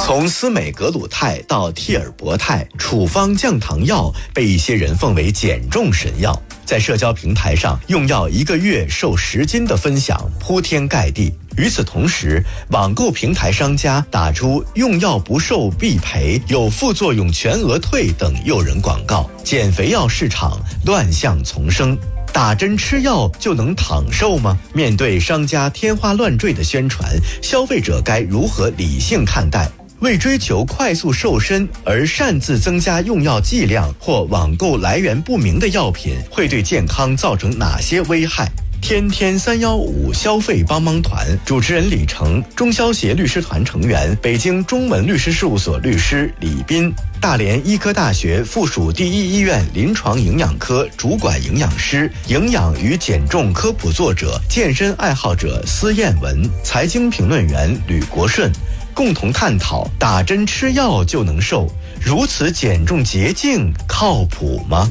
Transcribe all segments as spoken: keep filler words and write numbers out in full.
从司美格鲁肽到替尔博肽，处方降糖药被一些人奉为减重神药。在社交平台上，用药一个月瘦十斤的分享铺天盖地。与此同时，网购平台商家打出用药不瘦必赔、有副作用全额退等诱人广告，减肥药市场乱象丛生。打针吃药就能躺瘦吗？面对商家天花乱坠的宣传，消费者该如何理性看待？为追求快速瘦身而擅自增加用药剂量或网购来源不明的药品，会对健康造成哪些危害？天天三幺五消费帮帮团主持人李成，中消协律师团成员，北京中文律师事务所律师李斌，大连医科大学附属第一医院临床营养科主管营养师，营养与减重科普作者，健身爱好者司燕文，财经评论员吕国顺，共同探讨打针吃药就能瘦，如此减重捷径靠谱吗？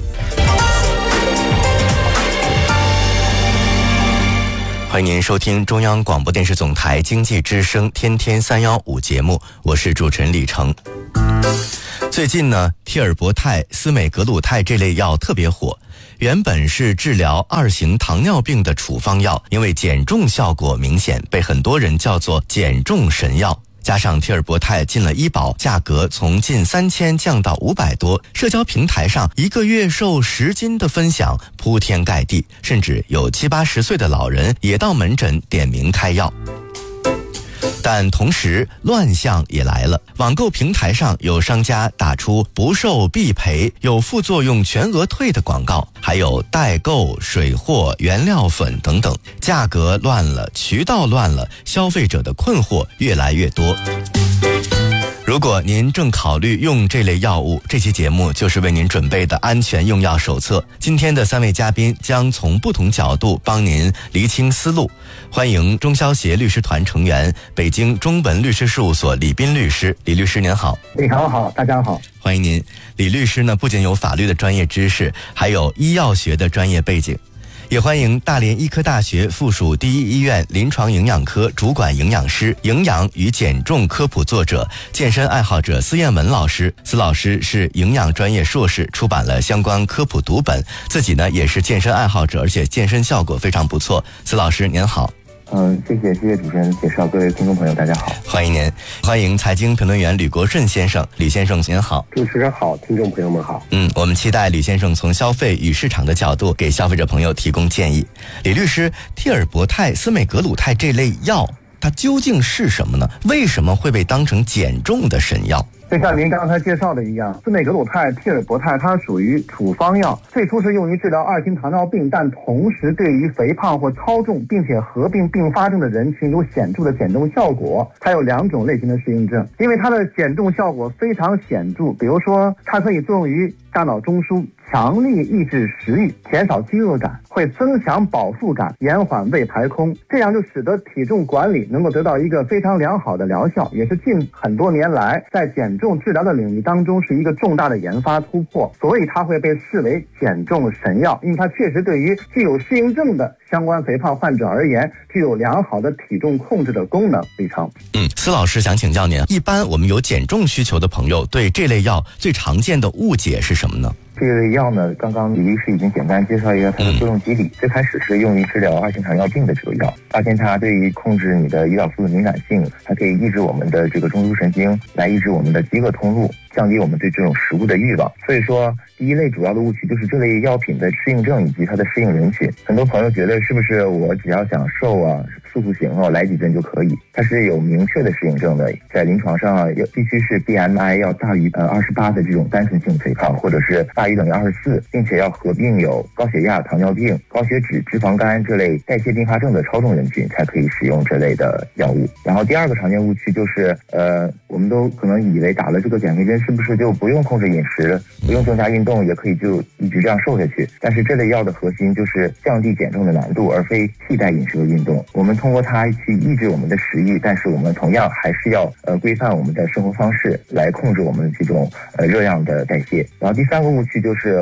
欢迎您收听中央广播电视总台经济之声天天三幺五节目，我是主持人李成。最近呢，替尔博肽、司美格鲁肽这类药特别火，原本是治疗二型糖尿病的处方药，因为减重效果明显，被很多人叫做减重神药。加上替尔博肽进了医保，价格从近三千降到五百多，社交平台上一个月瘦十斤的分享铺天盖地，甚至有七八十岁的老人也到门诊点名开药。但同时乱象也来了，网购平台上有商家打出不瘦必赔、有副作用全额退的广告，还有代购、水货、原料粉等等，价格乱了，渠道乱了，消费者的困惑越来越多。如果您正考虑用这类药物，这期节目就是为您准备的安全用药手册。今天的三位嘉宾将从不同角度帮您厘清思路。欢迎中消协律师团成员、北京中文律师事务所李斌律师。李律师您好。 李好好，大家好。 欢迎您。李律师呢，不仅有法律的专业知识，还有医药学的专业背景。也欢迎大连医科大学附属第一医院临床营养科主管营养师、营养与减重科普作者、健身爱好者司燕文老师。司老师是营养专业硕士，出版了相关科普读本，自己呢也是健身爱好者，而且健身效果非常不错。司老师您好。 嗯，谢谢谢谢主持人介绍，各位听众朋友大家好， 欢迎您。欢迎财经评论员吕国顺先生，吕先生您好。 主持人好，听众朋友们好。 嗯，我们期待吕先生从消费与市场的角度给消费者朋友提供建议。李律师，替尔博肽、司美格鲁肽这类药它究竟是什么呢？为什么会被当成减重的神药？ 就像您刚才介绍的一样，司美格鲁肽、替尔博肽它属于处方药，最初是用于治疗二型糖尿病，但同时对于肥胖或超重并且合并并发症的人群有显著的减重效果。它有两种类型的适应症，因为它的减重效果非常显著，比如说它可以作用于大脑中枢，强力抑制食欲，减少饥饿感，会增强饱腹感，延缓胃排空，这样就使得体重管理能够得到一个非常良好的疗效，也是近很多年来在减重治疗的领域当中是一个重大的研发突破，所以它会被视为减重神药，因为它确实对于具有适应症的相关肥胖患者而言，具有良好的体重控制的功能。李成， 嗯，司老师想请教您，一般我们有减重需求的朋友对这类药最常见的误解是什么呢？ 这类药呢，刚刚李律师已经简单介绍一下它的作用机理。最开始是用于治疗二型糖尿病的这个药，发现它对于控制你的胰岛素的敏感性，它可以抑制我们的这个中枢神经，来抑制我们的饥饿通路，降低我们对这种食物的欲望。所以说，第一类主要的误区就是这类药品的适应症以及它的适应人群。很多朋友觉得是不是我只要想瘦啊、塑塑形啊，来几针就可以？它是有明确的适应症的，在临床上啊，必须是 B M I 要大于呃二十八的这种单纯性肥胖，或者是大于等于二十四，并且要合并有高血压、糖尿病、高血脂、脂肪肝这类代谢并发症的超重人群才可以使用这类的药物。然后第二个常见误区就是呃，我们都可能以为打了这个减肥针是不是就不用控制饮食，不用增加运动也可以就一直这样瘦下去？但是这类药的核心就是降低减重的难度，而非替代饮食和运动。我们通过它去抑制我们的食欲，但是我们同样还是要呃规范我们的生活方式来控制我们这种呃热量的代谢。然后第三个误区就是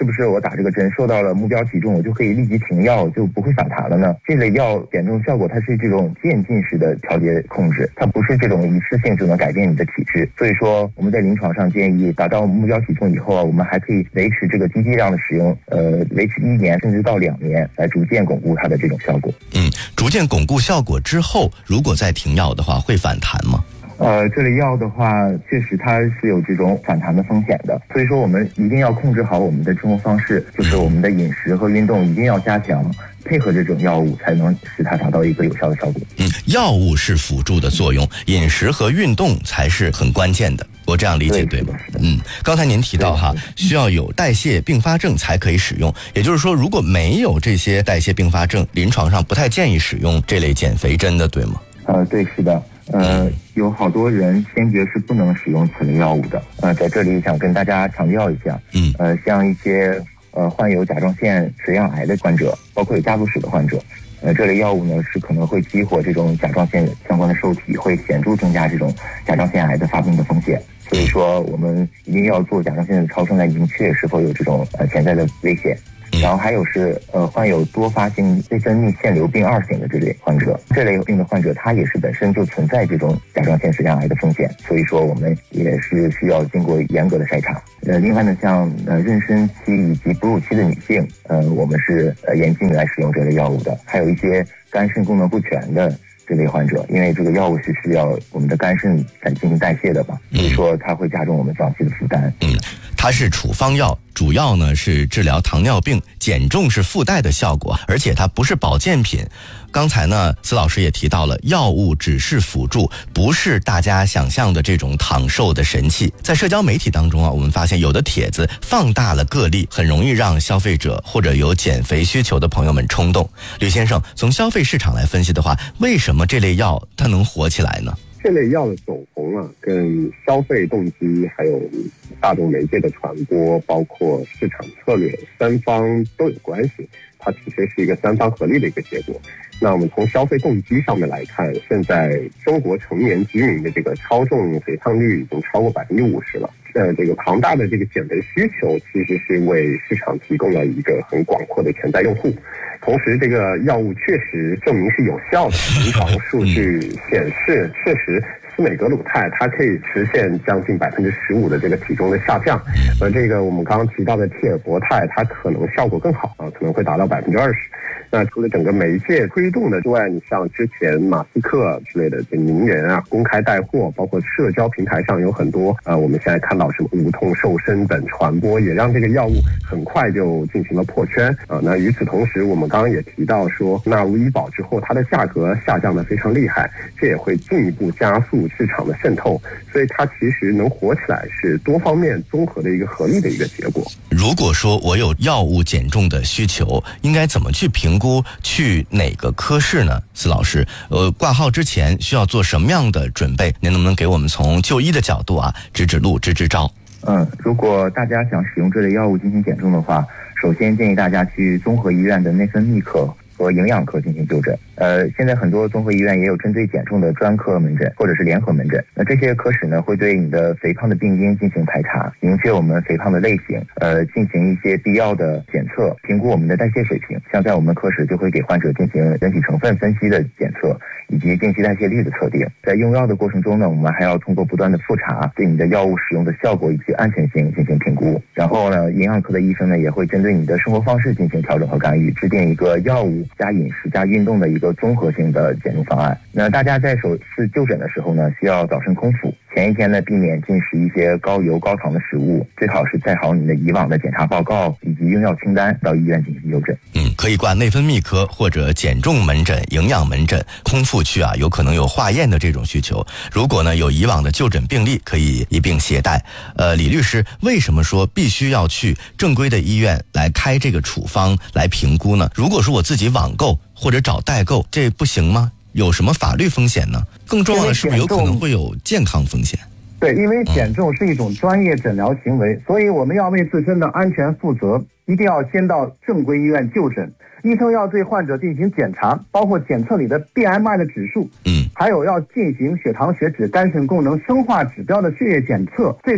是不是我打这个针受到了目标体重，我就可以立即停药，就不会反弹了呢？这类药减重效果它是这种渐进式的调节控制，它不是这种一次性就能改变你的体质。所以说我们在临床上建议达到目标体重以后啊，我们还可以维持这个低剂量的使用，呃，维持一年甚至到两年，来逐渐巩固它的这种效果。 嗯，逐渐巩固效果之后，如果再停药的话，会反弹吗？ 呃，这类药的话，确实它是有这种反弹的风险的，所以说我们一定要控制好我们的生活方式，就是我们的饮食和运动一定要加强，配合这种药物才能使它达到一个有效的效果。 嗯，药物是辅助的作用，饮食和运动才是很关键的。我这样理解 对, 对吗？嗯，刚才您提到哈，需要有代谢并发症才可以使用，也就是说，如果没有这些代谢并发症，临床上不太建议使用这类减肥针的，对吗？ 呃，对，是的。呃，有好多人坚决是不能使用此类药物的。呃，在这里想跟大家强调一下， 嗯， 呃，像一些呃患有甲状腺髓样癌的患者，包括有家族史的患者，呃，这类药物呢是可能会激活这种甲状腺相关的受体，会显著增加这种甲状腺癌的发病的风险。所以说，我们一定要做甲状腺的超声来明确是否有这种呃潜在的危险。然后还有是呃患有多发性内分泌腺瘤病二型的这类患者，这类病的患者他也是本身就存在这种甲状腺髓样癌的风险，所以说我们也是需要经过严格的筛查。呃，另外呢，像呃妊娠期以及哺乳期的女性，呃，我们是呃严禁来使用这类药物的。还有一些肝肾功能不全的这类患者，因为这个药物是需要我们的肝肾来进行代谢的嘛，所以说它会加重我们脏器的负担。 嗯，它是处方药，主要呢是治疗糖尿病，减重是附带的效果，而且它不是保健品。刚才呢，司老师也提到了，药物只是辅助，不是大家想象的这种躺瘦的神器。在社交媒体当中啊，我们发现有的帖子放大了个例，很容易让消费者或者有减肥需求的朋友们冲动。吕先生，从消费市场来分析的话，为什么这类药它能火起来呢？ 这类药的走红啊，跟消费动机还有大众媒介的传播，包括市场策略，三方都有关系。它其实是一个三方合力的一个结果。那我们从消费动机上面来看，现在中国成年居民的这个超重肥胖率已经超过百分之五十了。呃，这个庞大的这个减肥需求，其实是为市场提供了一个很广阔的潜在用户。同时，这个药物确实证明是有效的，临床数据显示，确实司美格鲁肽它可以实现将近百分之十五的这个体重的下降，而这个我们刚刚提到的替尔博肽，它可能效果更好啊，可能会达到百分之二十。那除了整个媒介推动的之外，你像之前马斯克之类的这名人啊，公开带货，包括社交平台上有很多呃，我们现在看到什么无痛瘦身等传播，也让这个药物很快就进行了破圈啊、呃。那与此同时，我们刚刚也提到说，纳入医保之后，它的价格下降的非常厉害，这也会进一步加速市场的渗透，所以它其实能火起来是多方面综合的一个合力的一个结果。 如果说我有药物减重的需求，应该怎么去评估去哪个科室呢？司老师，呃，挂号之前需要做什么样的准备？您能不能给我们从就医的角度啊，指指路，支支招？ 嗯，如果大家想使用这类药物进行减重的话，首先建议大家去综合医院的内分泌科和营养科进行就诊。呃，现在很多综合医院也有针对减重的专科门诊或者是联合门诊。那这些科室呢，会对你的肥胖的病因进行排查，明确我们肥胖的类型，呃，进行一些必要的检测，评估我们的代谢水平。像在我们科室就会给患者进行人体成分分析的检测，以及定期代谢率的测定。在用药的过程中呢，我们还要通过不断的复查，对你的药物使用的效果以及安全性进行评估。然后呢，营养科的医生呢，也会针对你的生活方式进行调整和干预，制定一个药物加饮食加运动的一个综合性的减重方案。那大家在首次就诊的时候呢，需要早晨空腹，前一天呢避免进食一些高油高糖的食物，最好是带好你的以往的检查报告以及用药清单到医院进行就诊。 嗯，可以挂内分泌科或者减重门诊、营养门诊。空腹去啊，有可能有化验的这种需求。如果呢有以往的就诊病历，可以一并携带。呃，李律师，为什么说必须要去正规的医院来开这个处方来评估呢？如果说我自己网购或者找代购，这不行吗？有什么法律风险呢？更重要的是不是有可能会有健康风险？ 对，因为减重是一种专业诊疗行为，所以我们要为自身的安全负责，一定要先到正规医院就诊。医生要对患者进行检查，包括检测你的 B M I 的指数， 嗯， 还有要进行血糖、血脂、肝肾功能、生化指标的血液检测，最终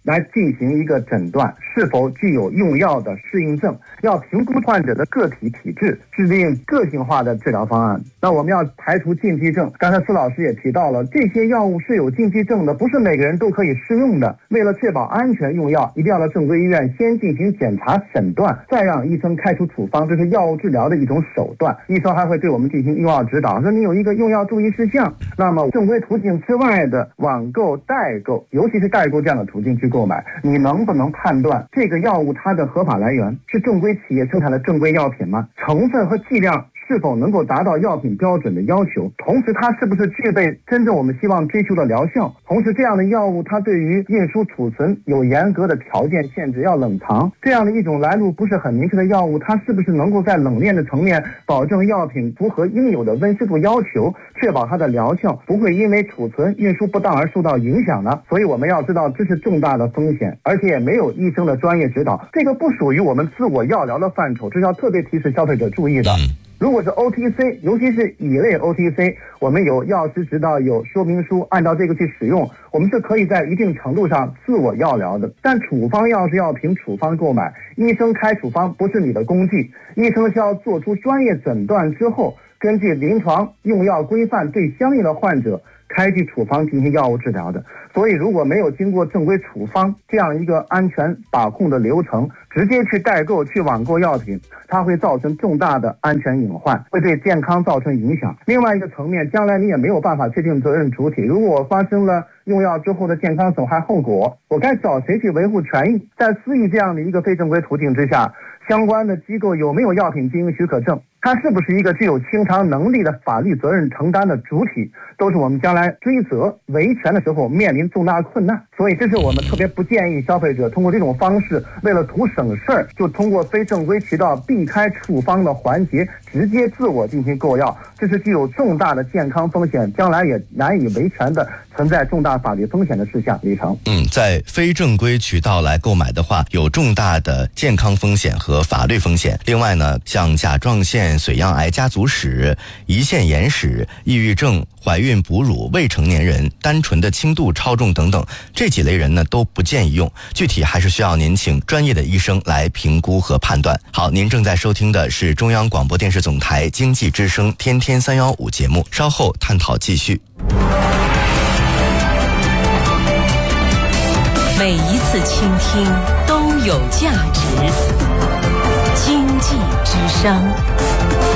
来进行一个诊断，是否具有用药的适应症，要评估患者的个体体质，制定个性化的治疗方案。那我们要排除禁忌症，刚才司老师也提到了，这些药物是有禁忌症的，不是每个人都可以适用的。为了确保安全用药，一定要到正规医院先进行检查诊断，再让医生开出处方，这是药物治疗的一种手段。医生还会对我们进行用药指导，说你有一个用药注意事项。那么正规途径之外的网购、代购，尤其是代购这样的途径去购买，你能不能判断这个药物它的合法来源是正规企业生产的正规药品吗？成分和剂量是否能够达到药品标准的要求，同时它是不是具备真正我们希望追求的疗效，同时这样的药物它对于运输储存有严格的条件限制，要冷藏，这样的一种来路不是很明确的药物，它是不是能够在冷链的层面保证药品符合应有的温湿度要求，确保它的疗效不会因为储存运输不当而受到影响呢？所以我们要知道这是重大的风险，而且也没有医生的专业指导，这个不属于我们自我药疗的范畴，这是要特别提示消费者注意的。如果是 O T C， 尤其是乙类 O T C， 我们有药师指导，有说明书，按照这个去使用，我们是可以在一定程度上自我药疗的。但处方药是要凭处方购买，医生开处方不是你的工具，医生是要做出专业诊断之后，根据临床用药规范对相应的患者开具处方进行药物治疗的。所以如果没有经过正规处方这样一个安全把控的流程，直接去代购去网购药品，它会造成重大的安全隐患，会对健康造成影响。另外一个层面，将来你也没有办法确定责任主体，如果我发生了用药之后的健康损害后果，我该找谁去维护权益？在私域这样的一个非正规途径之下，相关的机构有没有药品经营许可证，它是不是一个具有清偿能力的法律责任承担的主体，都是我们将来追责维权的时候面临重大困难。所以这是我们特别不建议消费者通过这种方式，为了图省事儿，就通过非正规渠道避开处方的环节，直接自我进行购药，这是具有重大的健康风险，将来也难以维权的，存在重大法律风险的事项。李成， 嗯，在非正规渠道来购买的话，有重大的健康风险和法律风险。另外呢，像甲状腺髓样癌家族史、胰腺炎史、抑郁症、怀孕哺乳、未成年人、单纯的轻度超重等等，这几类人呢都不建议用，具体还是需要您请专业的医生来评估和判断。好，您正在收听的是中央广播电视总台经济之声天天三幺五节目，稍后探讨继续。 每一次倾听都有价值，经济之声。